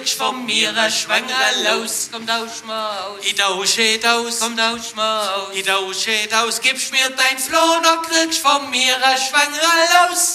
Von mir schwanger los, kommt aus Maus. Ich tausche aus, kommt aus Maus. Ich tausche aus, gibst mir dein Floh, noch kriegst von mir schwanger los.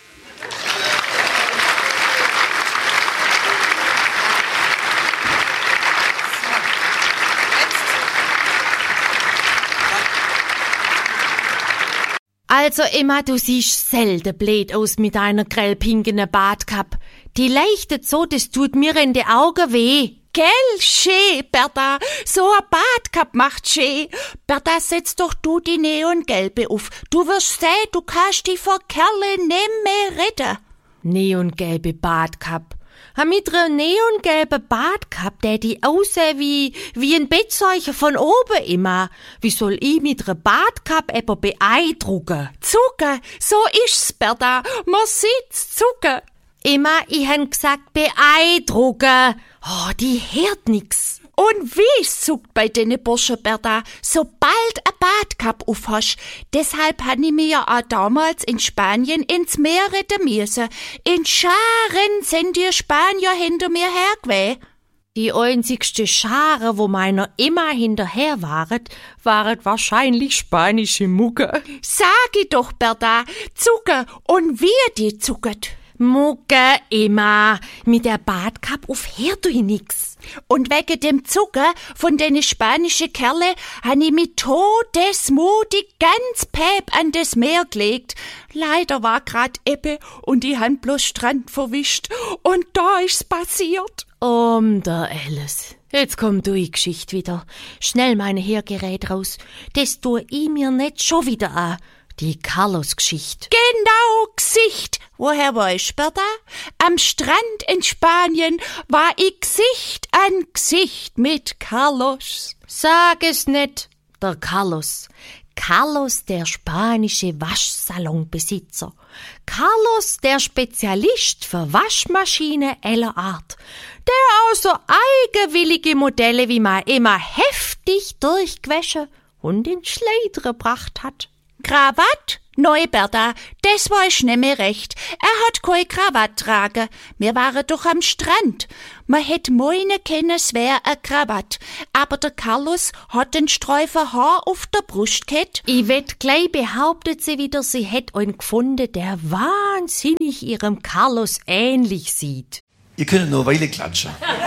Also Emma, du siehst selten blöd aus mit deiner grellpinkenen Bartkappe. Die leuchtet so, das tut mir in die Augen weh. Gell, schön, Bertha. So ein Bartkapp macht schön. Bertha, setz doch du die Neongelbe auf. Du wirst sehen, du kannst die vor Kerle nicht mehr retten. Neongelbe Bartkappe. Mit einer neongelben Bartkappe, der die aussehen wie ein Bettzeichen von oben immer. Wie soll ich mit einer Bartkappe aber beeindrucken? Zucken, so ist's, Bertha. Man sieht's, zucken. Emma, ich han gesagt beeindrucken. Oh, die hört nix. Und wie zuckt bei den Burschen, Bertha, sobald ein Badkapp aufhast. Deshalb han ich mir ja auch damals in Spanien ins Meer retten müssen. In Scharen sind die Spanier hinter mir hergeweht. Die einzigste Schare, wo meiner immer hinterher waren wahrscheinlich spanische Mucke. Sag ich doch, Bertha, zucken und wie die zucket. Mucke, Emma, mit der Bartkappe auf hört du nix. Und wegen dem Zucker von den spanischen Kerle han ich mich todesmutig ganz päp an das Meer gelegt. Leider war grad Ebbe und ich han bloß Strand verwischt und da ist's passiert. Der Alice. Jetzt kommt die Geschichte wieder. Schnell meine Hörgerät raus. Das tue ich mir nicht schon wieder an. Die Carlos-Geschichte. Genau, Gesicht. Woher weißt du, Bertha? Am Strand in Spanien war ich Gesicht an Gesicht mit Carlos. Sag es nicht, der Carlos. Carlos, der spanische Waschsalonbesitzer. Carlos, der Spezialist für Waschmaschine aller Art. Der auch so eigenwillige Modelle wie man immer heftig durchgewaschen und in Schleidern gebracht hat. Krawatt? Neu, Bertha, das weisst nicht mehr recht. Er hat keine Krawatt tragen. Wir waren doch am Strand. Man hätt meinen können, es wär a Krawatt. Aber der Carlos hat den Streifen Haar auf der Brust gehabt. Ich wett gleich behauptet sie wieder, sie hätt einen gefunden, der wahnsinnig ihrem Carlos ähnlich sieht. Ihr könnt nur eine Weile klatschen.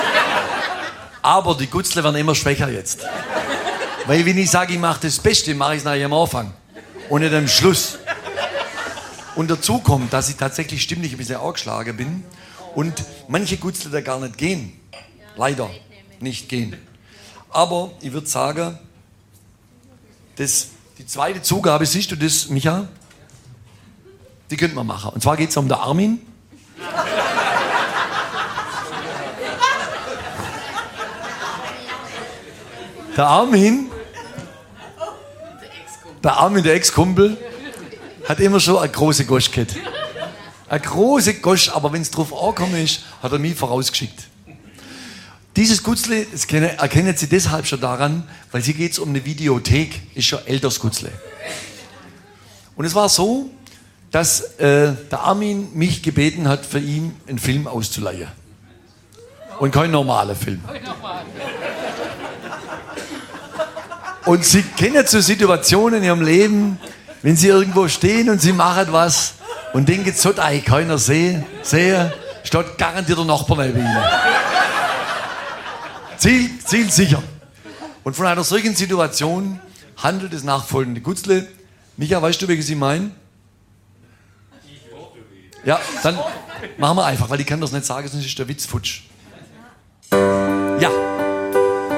Aber die Gutzle werden immer schwächer jetzt. Weil wenn ich sage, ich mache das Beste, mache ich es nachher am Anfang. Und nicht am Schluss. Und dazu kommt, dass ich tatsächlich stimmlich ein bisschen angeschlagen bin und manche Gutzle da gar nicht gehen. Leider nicht gehen. Aber ich würde sagen, die zweite Zugabe, siehst du das, Micha? Die könnte man machen. Und zwar geht es um den Armin. Der Armin, der Ex-Kumpel, hat immer schon eine große Gosch gehabt. Eine große Gosch, aber wenn es drauf angekommen ist, hat er mich vorausgeschickt. Dieses Gutzle, das erkennen Sie deshalb schon daran, weil hier geht es um eine Videothek, ist schon älteres Gutzle. Und es war so, dass der Armin mich gebeten hat, für ihn einen Film auszuleihen. Und kein normaler Film. Und Sie kennen so Situationen in Ihrem Leben, wenn Sie irgendwo stehen und Sie machen was und denken, so keiner sehe, steht garantiert der Nachbar neben Ihnen. Ziel sicher. Und von einer solchen Situation handelt das nachfolgende Gutzle. Micha, weißt du, welches ich meine? Ja, dann machen wir einfach, weil ich kann das nicht sagen, sonst ist der Witz futsch.